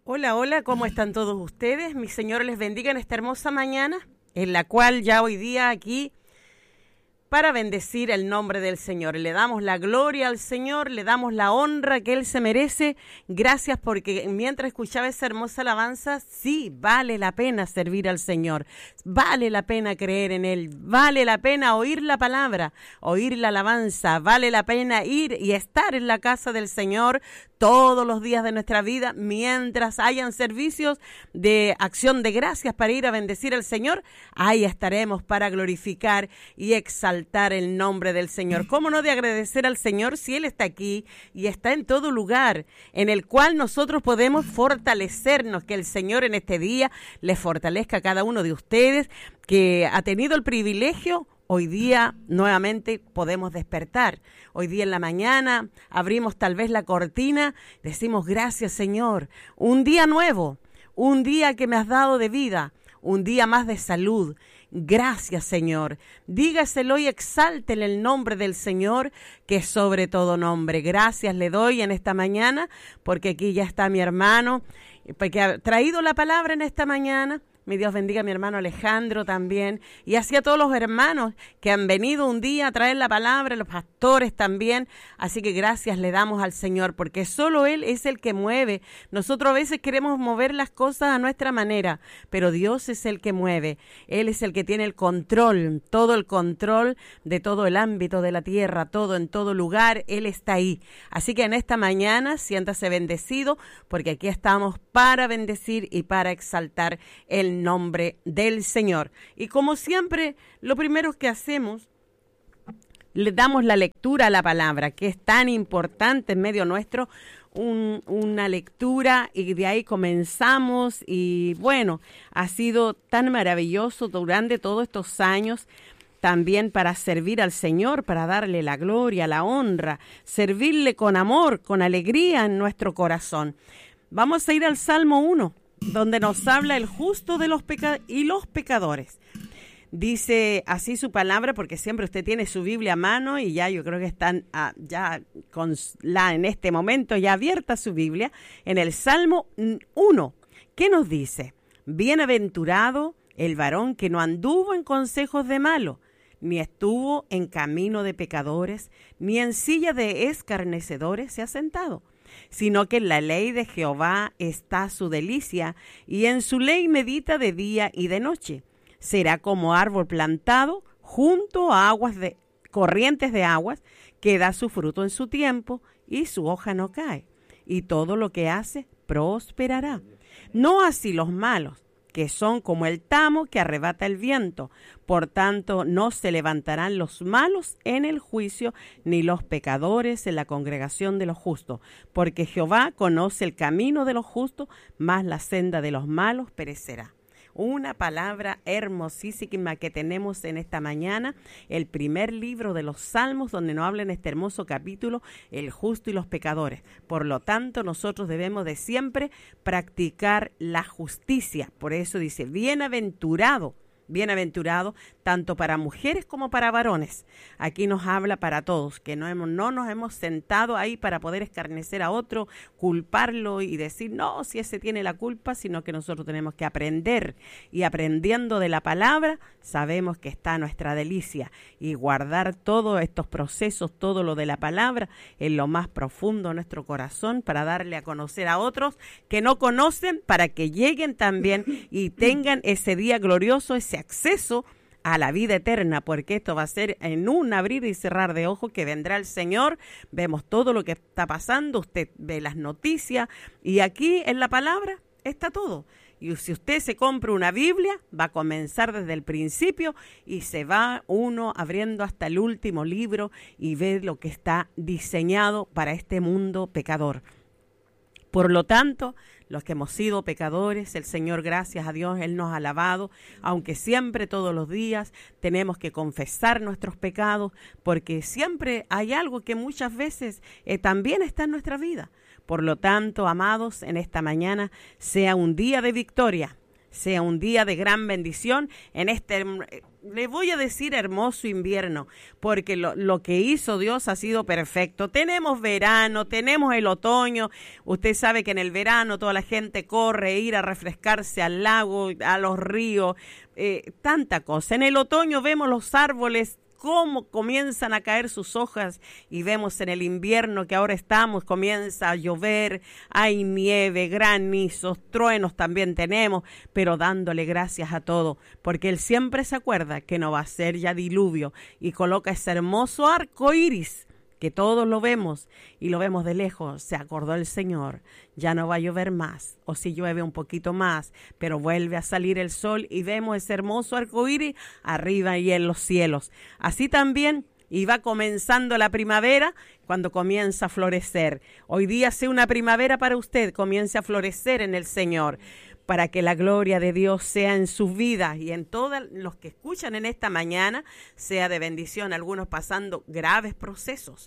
Hola, hola, ¿cómo están todos ustedes? Mi Señor les bendiga en esta hermosa mañana, en la cual ya hoy día aquí para bendecir el nombre del Señor. Le damos la gloria al Señor, le damos la honra que Él se merece. Gracias porque mientras escuchaba esa hermosa alabanza, sí, vale la pena servir al Señor, vale la pena creer en Él, vale la pena oír la palabra, oír la alabanza, vale la pena ir y estar en la casa del Señor todos los días de nuestra vida, mientras hayan servicios de acción de gracias para ir a bendecir al Señor, ahí estaremos para glorificar y exaltar el nombre del Señor. ¿Cómo no de agradecer al Señor si Él está aquí y está en todo lugar en el cual nosotros podemos fortalecernos? Que el Señor en este día les fortalezca a cada uno de ustedes que ha tenido el privilegio. Hoy día nuevamente podemos despertar. Hoy día en la mañana abrimos tal vez la cortina, decimos gracias Señor. Un día nuevo, un día que me has dado de vida, un día más de salud. Gracias Señor. Dígaselo y exáltele el nombre del Señor que es sobre todo nombre. Gracias le doy en esta mañana porque aquí ya está mi hermano porque ha traído la palabra en esta mañana. Mi Dios bendiga a mi hermano Alejandro también y así a todos los hermanos que han venido un día a traer la palabra, los pastores también. Así que gracias le damos al Señor porque solo Él es el que mueve. Nosotros a veces queremos mover las cosas a nuestra manera, pero Dios es el que mueve. Él es el que tiene el control, todo el control de todo el ámbito de la tierra, todo en todo lugar. Él está ahí. Así que en esta mañana siéntase bendecido porque aquí estamos para bendecir y para exaltar el nombre del Señor. Y como siempre, lo primero que hacemos, le damos la lectura a la palabra, que es tan importante en medio nuestro, una lectura, y de ahí comenzamos. Y bueno, ha sido tan maravilloso durante todos estos años, también para servir al Señor, para darle la gloria, la honra, servirle con amor, con alegría en nuestro corazón. Vamos a ir al Salmo 1. Donde nos habla el justo de los y los pecadores. Dice así su palabra, porque siempre usted tiene su Biblia a mano y ya yo creo que están ya en este momento ya abierta su Biblia en el Salmo 1. ¿Qué nos dice? Bienaventurado el varón que no anduvo en consejos de malo, ni estuvo en camino de pecadores, ni en silla de escarnecedores se ha sentado, sino que en la ley de Jehová está su delicia, y en su ley medita de día y de noche. Será como árbol plantado junto a corrientes de aguas, que da su fruto en su tiempo, y su hoja no cae, y todo lo que hace prosperará. No así los malos, que son como el tamo que arrebata el viento. Por tanto, no se levantarán los malos en el juicio, ni los pecadores en la congregación de los justos. Porque Jehová conoce el camino de los justos, mas la senda de los malos perecerá. Una palabra hermosísima que tenemos en esta mañana, el primer libro de los Salmos, donde nos habla en este hermoso capítulo el justo y los pecadores. Por lo tanto, nosotros debemos de siempre practicar la justicia. Por eso dice, bienaventurado tanto para mujeres como para varones. Aquí nos habla para todos, que no nos hemos sentado ahí para poder escarnecer a otro, culparlo y decir, no, si ese tiene la culpa, sino que nosotros tenemos que aprender. Y aprendiendo de la palabra, sabemos que está nuestra delicia. Y guardar todos estos procesos, todo lo de la palabra, en lo más profundo de nuestro corazón, para darle a conocer a otros que no conocen, para que lleguen también y tengan ese día glorioso, ese acceso a la vida eterna, porque esto va a ser en un abrir y cerrar de ojos que vendrá el Señor. Vemos todo lo que está pasando, usted ve las noticias y aquí en la palabra está todo. Y si usted se compra una Biblia, va a comenzar desde el principio y se va uno abriendo hasta el último libro y ve lo que está diseñado para este mundo pecador. Por lo tanto, los que hemos sido pecadores, el Señor, gracias a Dios, Él nos ha lavado, aunque siempre, todos los días, tenemos que confesar nuestros pecados, porque siempre hay algo que muchas veces también está en nuestra vida. Por lo tanto, amados, en esta mañana sea un día de victoria. sea un día de gran bendición en este, le voy a decir, hermoso invierno, porque lo que hizo Dios ha sido perfecto. Tenemos verano, tenemos el otoño. Usted sabe que en el verano toda la gente corre a ir a refrescarse al lago, a los ríos, tanta cosa. En el otoño vemos los árboles cómo comienzan a caer sus hojas, y vemos en el invierno que ahora estamos, comienza a llover, hay nieve, granizos, truenos también tenemos, pero dándole gracias a todo, porque Él siempre se acuerda que no va a ser ya diluvio, y coloca ese hermoso arco iris que todos lo vemos y lo vemos de lejos. Se acordó el Señor, ya no va a llover más, o si llueve un poquito más, pero vuelve a salir el sol y vemos ese hermoso arco iris arriba y en los cielos. Así también iba comenzando la primavera cuando comienza a florecer. Hoy día sea una primavera para usted, comience a florecer en el Señor, para que la gloria de Dios sea en sus vidas y en todos los que escuchan en esta mañana, sea de bendición. Algunos pasando graves procesos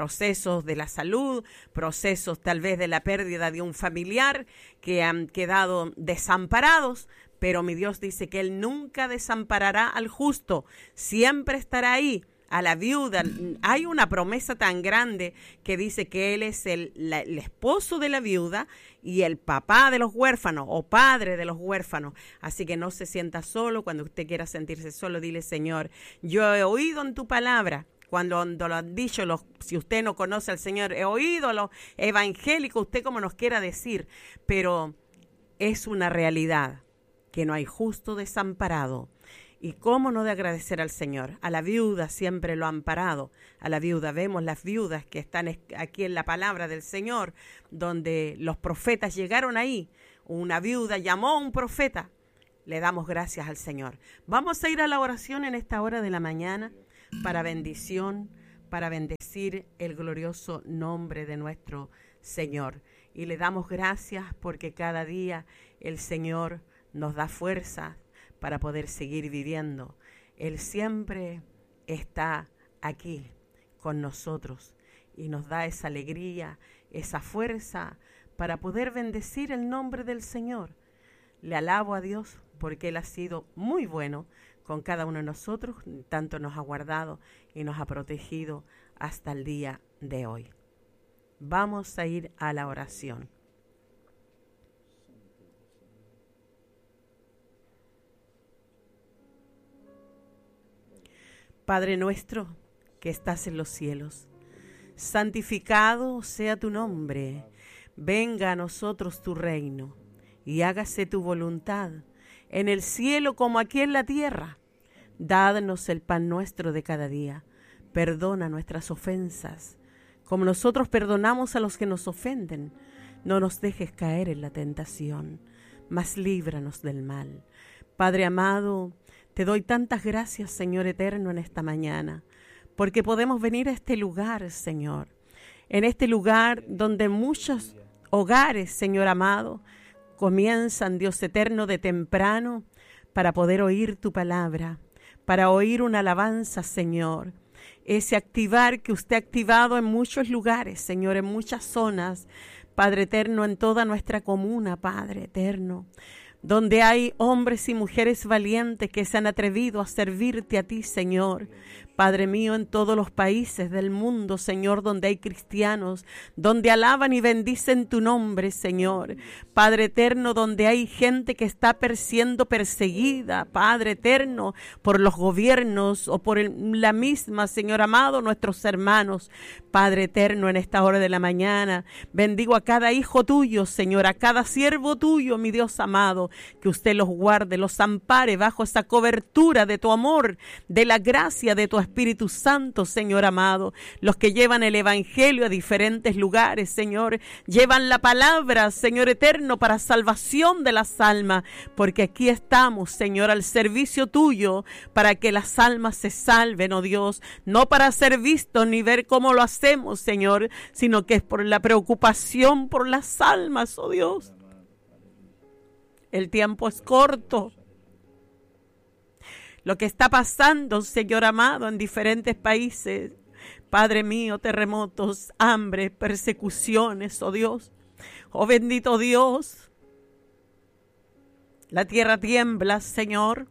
de la salud, procesos tal vez de la pérdida de un familiar, que han quedado desamparados, pero mi Dios dice que Él nunca desamparará al justo, siempre estará ahí. A la viuda, hay una promesa tan grande que dice que Él es el esposo de la viuda y el papá de los huérfanos o padre de los huérfanos. Así que no se sienta solo. Cuando usted quiera sentirse solo, dile: Señor, yo he oído en tu palabra. Cuando lo han dicho, si usted no conoce al Señor, he oído los evangélicos, usted como nos quiera decir, pero es una realidad que no hay justo desamparado. Y cómo no de agradecer al Señor. A la viuda siempre lo han amparado. A la viuda, vemos las viudas que están aquí en la palabra del Señor, donde los profetas llegaron ahí. Una viuda llamó a un profeta. Le damos gracias al Señor. Vamos a ir a la oración en esta hora de la mañana para bendición, para bendecir el glorioso nombre de nuestro Señor. Y le damos gracias porque cada día el Señor nos da fuerza para poder seguir viviendo. Él siempre está aquí con nosotros y nos da esa alegría, esa fuerza para poder bendecir el nombre del Señor. Le alabo a Dios porque Él ha sido muy bueno con cada uno de nosotros, tanto nos ha guardado y nos ha protegido hasta el día de hoy. Vamos a ir a la oración. Padre nuestro que estás en los cielos, santificado sea tu nombre. Venga a nosotros tu reino y hágase tu voluntad en el cielo como aquí en la tierra. Dadnos el pan nuestro de cada día. Perdona nuestras ofensas, como nosotros perdonamos a los que nos ofenden. No nos dejes caer en la tentación, mas líbranos del mal. Padre amado, te doy tantas gracias, Señor eterno, en esta mañana, porque podemos venir a este lugar, Señor. En este lugar donde muchos hogares, Señor amado, comienzan, Dios eterno, de temprano para poder oír tu palabra, para oír una alabanza, Señor. Ese activar que usted ha activado en muchos lugares, Señor, en muchas zonas, Padre eterno, en toda nuestra comuna, Padre eterno, donde hay hombres y mujeres valientes que se han atrevido a servirte a ti, Señor. Padre mío, en todos los países del mundo, Señor, donde hay cristianos, donde alaban y bendicen tu nombre, Señor. Padre eterno, donde hay gente que está siendo perseguida, Padre eterno, por los gobiernos o por la misma, Señor amado, nuestros hermanos. Padre eterno, en esta hora de la mañana, bendigo a cada hijo tuyo, Señor, a cada siervo tuyo, mi Dios amado, que usted los guarde, los ampare bajo esa cobertura de tu amor, de la gracia de tu Espíritu Santo, Señor amado. Los que llevan el evangelio a diferentes lugares, Señor, llevan la palabra, Señor eterno, para salvación de las almas, porque aquí estamos, Señor, al servicio tuyo, para que las almas se salven, oh Dios, no para ser vistos ni ver cómo lo hacemos, Señor, sino que es por la preocupación por las almas, oh Dios. El tiempo es corto. Lo que está pasando, Señor amado, en diferentes países, Padre mío, terremotos, hambre, persecuciones, oh Dios, oh bendito Dios. La tierra tiembla, Señor.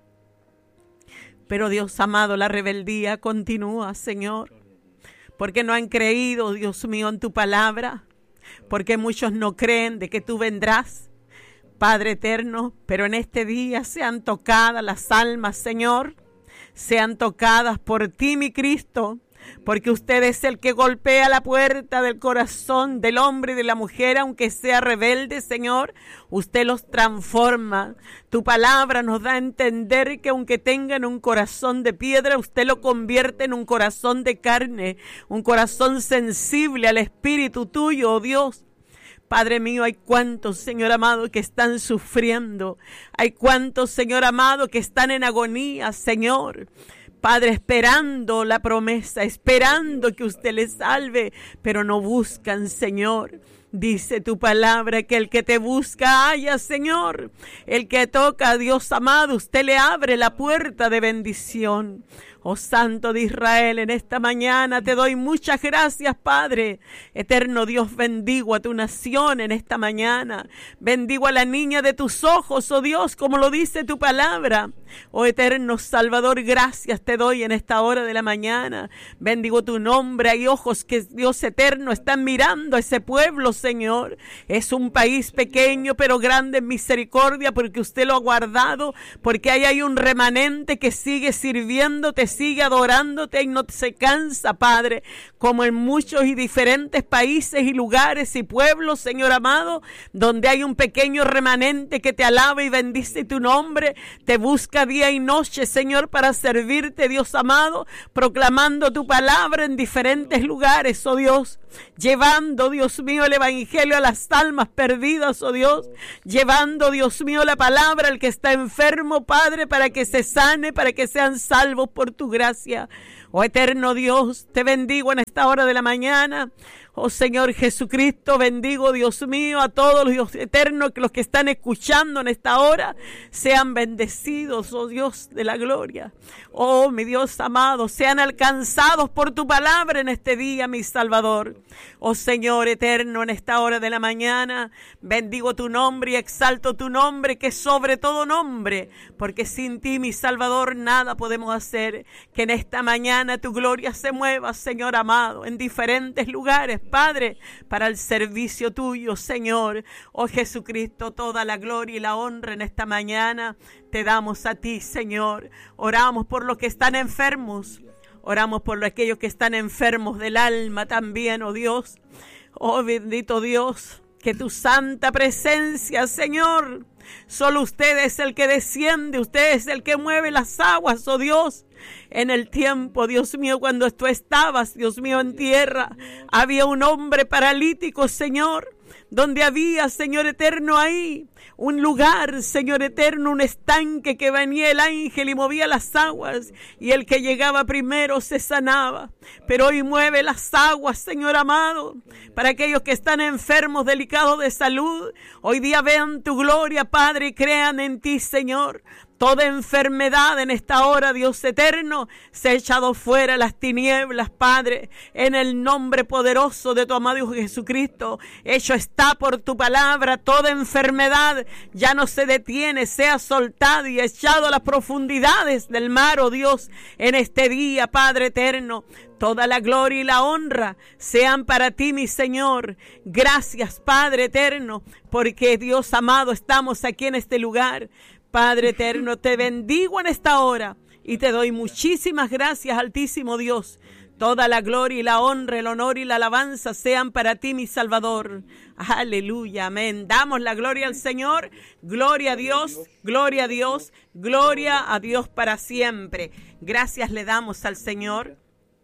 Pero Dios amado, la rebeldía continúa, Señor. Porque no han creído, Dios mío, en tu palabra. Porque muchos no creen de que tú vendrás, Padre eterno. Pero en este día sean tocadas las almas, Señor. Sean tocadas por ti, mi Cristo. Porque usted es el que golpea la puerta del corazón del hombre y de la mujer, aunque sea rebelde, Señor. Usted los transforma. Tu palabra nos da a entender que aunque tengan un corazón de piedra, usted lo convierte en un corazón de carne, un corazón sensible al Espíritu tuyo, oh Dios. Padre mío, hay cuantos, Señor amado, que están sufriendo. Hay cuantos, Señor amado, que están en agonía, Señor. Padre, esperando la promesa, esperando que usted les salve, pero no buscan, Señor. Dice tu palabra que el que te busca halla, Señor. El que toca a Dios amado, usted le abre la puerta de bendición. Oh Santo de Israel, en esta mañana te doy muchas gracias, Padre. Eterno Dios, bendigo a tu nación en esta mañana. Bendigo a la niña de tus ojos, oh Dios, como lo dice tu palabra. Oh eterno Salvador, gracias te doy en esta hora de la mañana. Bendigo tu nombre. Hay ojos que Dios eterno están mirando a ese pueblo, Señor. Es un país pequeño pero grande en misericordia, porque usted lo ha guardado, porque ahí hay un remanente que sigue sirviéndote, sigue adorándote y no se cansa, Padre, como en muchos y diferentes países y lugares y pueblos, Señor amado, donde hay un pequeño remanente que te alaba y bendice tu nombre, te busca día y noche, Señor, para servirte, Dios amado, proclamando tu palabra en diferentes lugares, oh Dios, llevando, Dios mío, el evangelio a las almas perdidas, oh Dios, llevando, Dios mío, la palabra al que está enfermo, Padre, para que se sane, para que sean salvos por tu gracia. Oh eterno Dios, te bendigo en esta hora de la mañana. Oh Señor Jesucristo, bendigo, Dios mío, a todos los Dios eternos, que los que están escuchando en esta hora sean bendecidos, oh Dios de la gloria. Oh mi Dios amado, sean alcanzados por tu palabra en este día, mi Salvador. Oh Señor eterno, en esta hora de la mañana, bendigo tu nombre y exalto tu nombre, que es sobre todo nombre, porque sin ti, mi Salvador, nada podemos hacer. Que en esta mañana tu gloria se mueva, Señor amado, en diferentes lugares, Padre, para el servicio tuyo, Señor. Oh Jesucristo, toda la gloria y la honra en esta mañana te damos a ti, Señor. Oramos por los que están enfermos. Oramos por aquellos que están enfermos del alma también, oh Dios. Oh bendito Dios, que tu santa presencia, Señor, solo usted es el que desciende, usted es el que mueve las aguas, oh Dios. En el tiempo, Dios mío, cuando tú estabas, Dios mío, en tierra, había un hombre paralítico, Señor, donde había, Señor eterno, ahí un lugar, Señor eterno, un estanque que venía el ángel y movía las aguas, y el que llegaba primero se sanaba. Pero hoy mueve las aguas, Señor amado, para aquellos que están enfermos, delicados de salud. Hoy día vean tu gloria, Padre, y crean en ti, Señor. Toda enfermedad en esta hora, Dios eterno, se ha echado fuera las tinieblas, Padre, en el nombre poderoso de tu amado Hijo Jesucristo. Hecho está por tu palabra, toda enfermedad ya no se detiene, sea soltada y echado a las profundidades del mar, oh Dios, en este día, Padre eterno. Toda la gloria y la honra sean para ti, mi Señor. Gracias, Padre eterno, porque Dios amado, estamos aquí en este lugar. Padre eterno, te bendigo en esta hora y te doy muchísimas gracias, Altísimo Dios. Toda la gloria y la honra, el honor y la alabanza sean para ti, mi Salvador. Aleluya, amén. Damos la gloria al Señor. Gloria a Dios, gloria a Dios, gloria a Dios para siempre. Gracias le damos al Señor.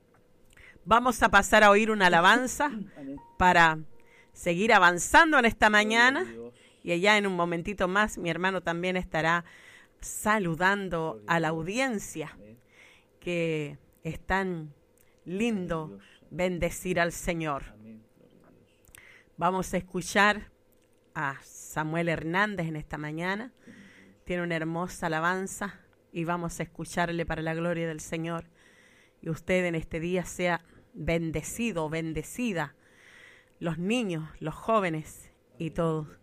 Vamos a pasar a oír una alabanza para seguir avanzando en esta mañana. Y allá en un momentito más mi hermano también estará saludando a la audiencia, que es tan lindo bendecir al Señor. Vamos a escuchar a Samuel Hernández en esta mañana. Tiene una hermosa alabanza y vamos a escucharle para la gloria del Señor. Y usted en este día sea bendecido, bendecida, los niños, los jóvenes y todos.